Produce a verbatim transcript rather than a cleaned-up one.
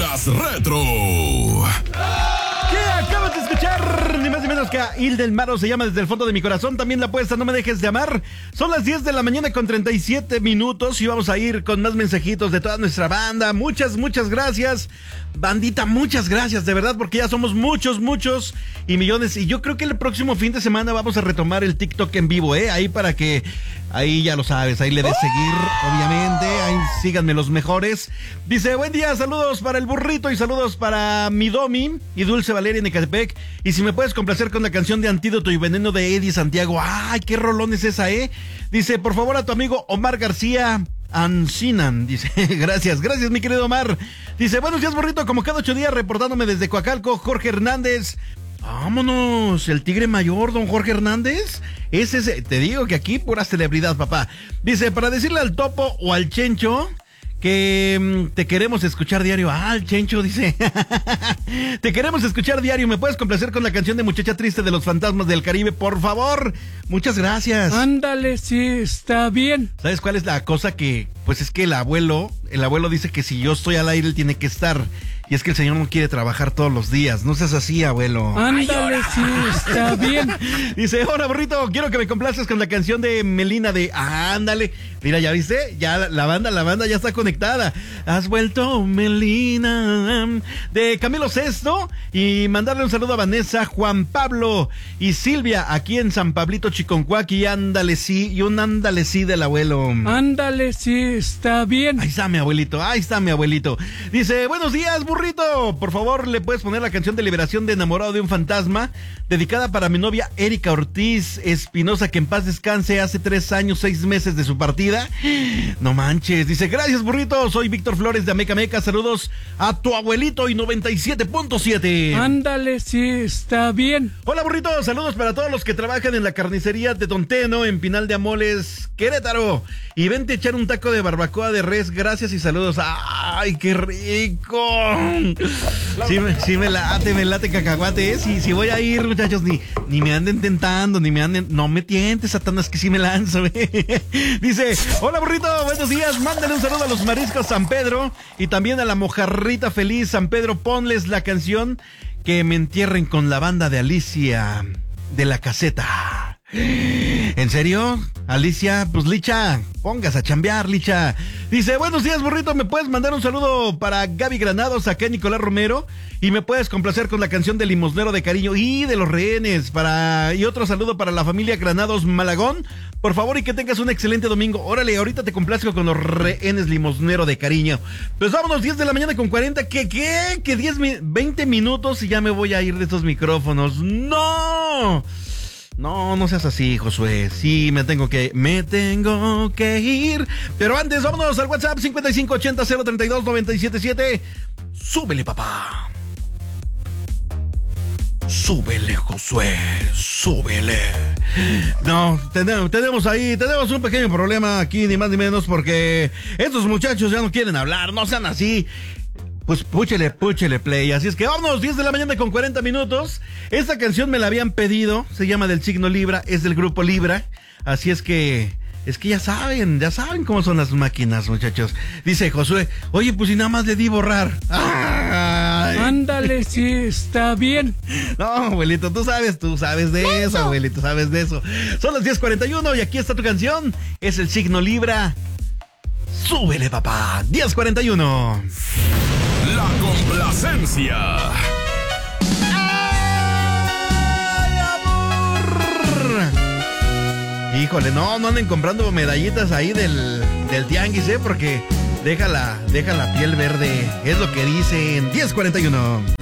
Podcast Retro. ¿Qué acabas de escuchar? Ni más ni menos que a Hilda del Maro, se llama Desde el Fondo de Mi Corazón. También la apuesta No Me Dejes de Amar. Son las diez de la mañana con treinta y siete minutos y vamos a ir con más mensajitos de toda nuestra banda. Muchas, muchas gracias. Bandita, muchas gracias, de verdad, porque ya somos muchos, muchos y millones. Y yo creo que el próximo fin de semana vamos a retomar el TikTok en vivo, ¿eh? Ahí para que, ahí ya lo sabes, ahí le des seguir, obviamente. Ahí síganme los mejores. Dice, buen día, saludos para el burrito y saludos para mi Domi y Dulce Valeria en Ecatepec. Y si me puedes complacer con la canción de Antídoto y Veneno de Eddie Santiago. Ay, qué rolón es esa, ¿eh? Dice, por favor, a tu amigo Omar García Ancinan, dice, gracias, gracias mi querido Omar. Dice, buenos días, burrito, como cada ocho días reportándome desde Coacalco, Jorge Hernández. Vámonos, el tigre mayor, don Jorge Hernández. Ese es, te digo que aquí pura celebridad, papá. Dice, para decirle al Topo o al Chencho que mm, te queremos escuchar diario. Ah, el Chencho dice, te queremos escuchar diario. ¿Me puedes complacer con la canción de Muchacha Triste de los Fantasmas del Caribe, por favor? Muchas gracias. Ándale, sí, está bien. ¿Sabes cuál es la cosa? Que, pues es que el abuelo, el abuelo dice que si yo estoy al aire, él tiene que estar. Y es que el señor no quiere trabajar todos los días. No seas así, abuelo. Ándale, sí, está bien. Dice, hola, burrito, quiero que me complaces con la canción de Melina de... Ah, ándale. Mira, ¿ya viste? Ya la banda, la banda ya está conectada. Has vuelto, Melina. De Camilo Sesto. Y mandarle un saludo a Vanessa, Juan Pablo y Silvia, aquí en San Pablito, Chiconcuac. Y ándale, sí. Y un ándale, sí del abuelo. Ándale, sí, está bien. Ahí está mi abuelito, ahí está mi abuelito. Dice, buenos días, burrito. Por favor, ¿le puedes poner la canción de Liberación de Enamorado de un Fantasma? Dedicada para mi novia Erika Ortiz Espinosa, que en paz descanse, hace tres años, seis meses de su partida. No manches. Dice, gracias, burrito. Soy Víctor Flores de Ameca Meca. Saludos a tu abuelito y noventa y siete punto siete. Ándale, sí, está bien. Hola, burrito. Saludos para todos los que trabajan en la carnicería de Don Teno, en Pinal de Amoles, Querétaro. Y vente a echar un taco de barbacoa de res. Gracias y saludos. ¡Ay, qué rico! Sí, sí me late, me late cacahuate, ¿eh? Sí, sí voy a ir, muchachos, ni, ni me anden tentando, ni me anden, no me tientes, Satanás, que sí me lanzo, ¿eh? Dice, hola, burrito, buenos días, mándale un saludo a los mariscos San Pedro y también a la mojarrita feliz San Pedro, ponles la canción Que me entierren con la banda de Alicia de la caseta. ¿En serio? Alicia, pues Licha, pongas a chambear, Licha. Dice, buenos días, burrito, ¿me puedes mandar un saludo para Gaby Granados, acá Nicolás Romero? Y me puedes complacer con la canción de Limosnero de Cariño y de los rehenes, para y otro saludo para la familia Granados Malagón, por favor, y que tengas un excelente domingo. Órale, ahorita te complazco con los rehenes Limosnero de Cariño. Pues vámonos, diez de la mañana con cuarenta, ¿qué, qué? Que diez, veinte minutos y ya me voy a ir de estos micrófonos. ¡No! No, no seas así, Josué. Sí, me tengo que, me tengo que ir. Pero antes, vámonos al WhatsApp cinco cinco ocho cero cero tres dos nueve siete siete. Súbele, papá. Súbele, Josué. Súbele. No, tenemos, tenemos ahí, tenemos un pequeño problema aquí, ni más ni menos, porque estos muchachos ya no quieren hablar, no sean así. Pues púchele, púchele play. Así es que vámonos, diez de la mañana con cuarenta minutos. Esta canción me la habían pedido. Se llama Del Signo Libra. Es del grupo Libra. Así es que, es que ya saben, ya saben cómo son las máquinas, muchachos. Dice Josué, oye, pues si nada más le di borrar. ¡Ay! Ándale, sí, está bien. No, abuelito, tú sabes, tú sabes de eso, abuelito, sabes de eso. Son las diez cuarenta y uno y aquí está tu canción. Es El Signo Libra. Súbele, papá. diez cuarenta y uno. La complacencia. ¡Ay, amor! Híjole, no, no anden comprando medallitas ahí del, del tianguis, ¿eh? Porque deja la, deja la piel verde. Es lo que dicen. diez cuarenta y uno.